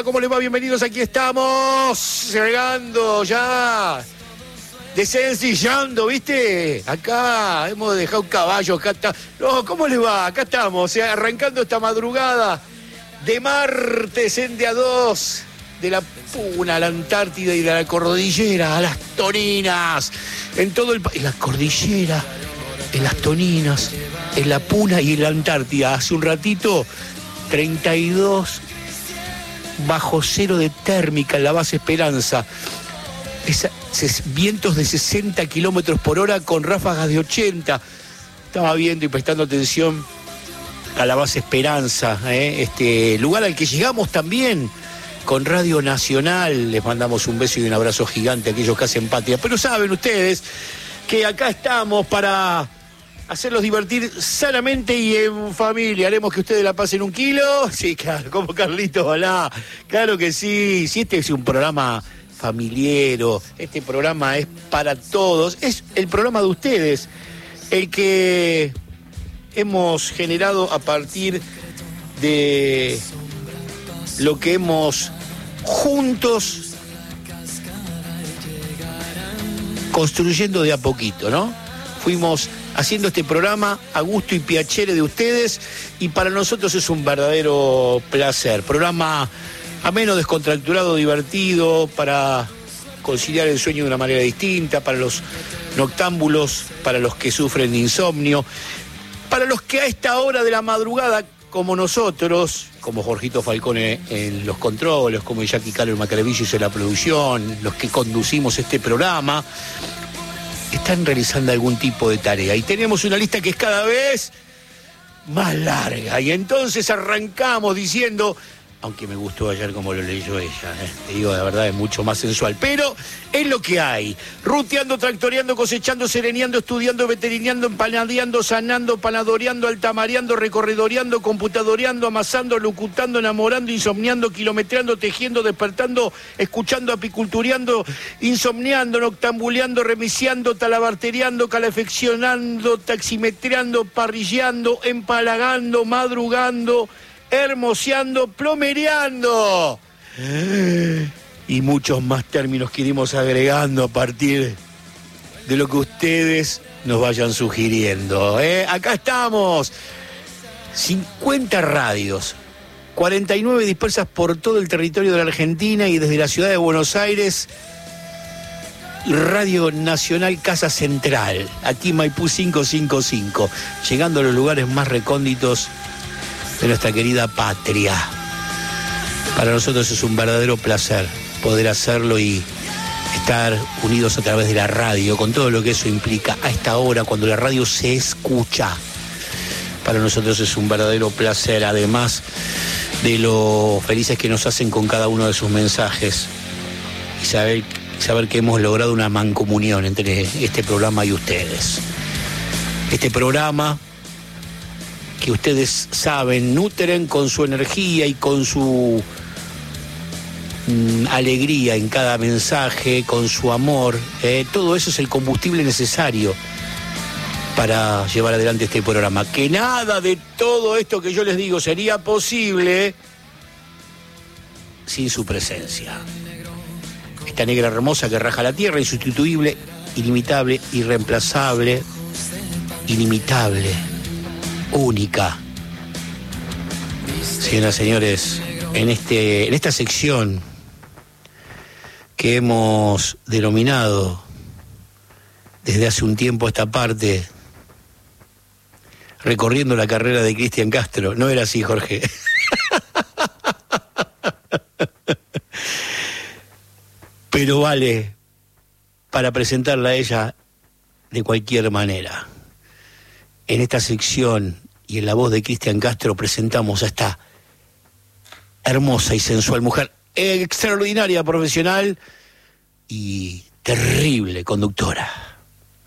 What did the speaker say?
¿Cómo les va? Bienvenidos, aquí estamos, llegando ya, desencillando, ¿viste? Acá hemos dejado un caballo, acá está. No, ¿cómo les va? Acá estamos, arrancando esta madrugada de martes en día 2, de la Puna a la Antártida y de la cordillera a las Toninas, en todo el país, en la cordillera, en las Toninas, en la Puna y en la Antártida. Hace un ratito, 32 bajo cero de térmica en la base Esperanza. Vientos de 60 kilómetros por hora con ráfagas de 80. Estaba viendo y prestando atención a la base Esperanza, este lugar al que llegamos también con Radio Nacional. Les mandamos un beso y un abrazo gigante a aquellos que hacen patria. Pero saben ustedes que acá estamos para hacerlos divertir sanamente y en familia. Haremos que ustedes la pasen un kilo. Sí, claro, como Carlito Balá. Claro que sí. Si este es un programa familiero, este programa es para todos. Es el programa de ustedes, el que hemos generado a partir de lo que hemos juntos construyendo de a poquito, ¿no? Fuimos haciendo este programa a gusto y piacere de ustedes y para nosotros es un verdadero placer. Programa ameno, descontracturado, divertido, para conciliar el sueño de una manera distinta, para los noctámbulos, para los que sufren de insomnio, para los que a esta hora de la madrugada, como nosotros, como Jorgito Falcone en los controles, como Jackie Calo en Macaravillos en la producción, los que conducimos este programa, están realizando algún tipo de tarea. Y tenemos una lista que es cada vez más larga. Y entonces arrancamos diciendo, aunque me gustó ayer como lo leyó ella, te digo, la verdad es mucho más sensual, pero es lo que hay. Ruteando, tractoreando, cosechando, sereneando, estudiando, veterineando, empanadeando, sanando, panadoreando, altamareando, recorredoreando, computadoreando, amasando, locutando, enamorando, insomniando, kilometreando, tejiendo, despertando, escuchando, apicultureando, insomniando, noctambuleando, remisiando, talabartereando, calefaccionando, taximetreando, parrilleando, empalagando, madrugando, hermoseando, plomereando y muchos más términos que iremos agregando a partir de lo que ustedes nos vayan sugiriendo. Acá estamos, 50 radios, 49 dispersas por todo el territorio de la Argentina y desde la ciudad de Buenos Aires, Radio Nacional Casa Central, aquí Maipú 555, llegando a los lugares más recónditos de nuestra querida patria. Para nosotros es un verdadero placer poder hacerlo y estar unidos a través de la radio, con todo lo que eso implica a esta hora, cuando la radio se escucha. Para nosotros es un verdadero placer, además de lo felices que nos hacen con cada uno de sus mensajes, y saber que hemos logrado una mancomunión entre este programa y ustedes. Este programa que ustedes saben, nutren con su energía y con su alegría en cada mensaje, con su amor. Todo eso es el combustible necesario para llevar adelante este programa. Que nada de todo esto que yo les digo sería posible sin su presencia. Esta negra hermosa que raja la tierra, insustituible, ilimitable, irreemplazable, inimitable, única. Señoras y señores, en esta sección que hemos denominado desde hace un tiempo a esta parte, recorriendo la carrera de Cristian Castro. No era así, Jorge. Pero vale para presentarla a ella de cualquier manera. En esta sección y en la voz de Cristian Castro presentamos a esta hermosa y sensual mujer, extraordinaria profesional y terrible conductora.